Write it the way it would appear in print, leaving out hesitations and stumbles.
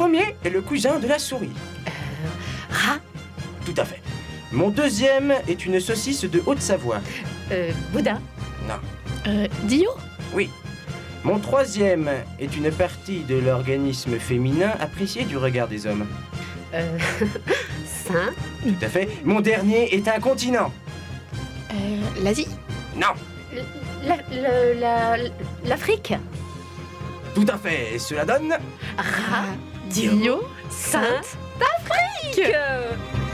premier est le cousin de la souris. Rat. Tout à fait. Mon deuxième est une saucisse de Haute-Savoie. Boudin. Non. Dio. Oui. Mon troisième est une partie de l'organisme féminin appréciée du regard des hommes. Sein. Tout à fait. Mon dernier est un continent. L'Asie. Non. L'Afrique. Tout à fait. Et cela donne... Radio Sainte d'Afrique.